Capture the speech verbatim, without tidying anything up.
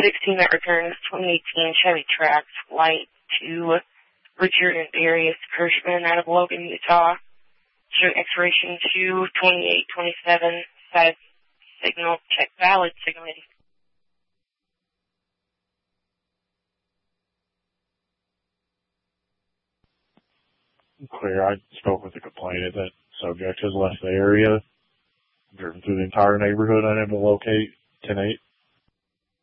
sixteen that returns twenty eighteen Chevy Trax Light to Richard and Darius Kirschman out of Logan, Utah. Show expiration two twenty-eight twenty-seven. Status signal check valid. Signal ready. Clear. I spoke with the complainant. That subject has left the area. Driven through the entire neighborhood, unable to locate ten eight.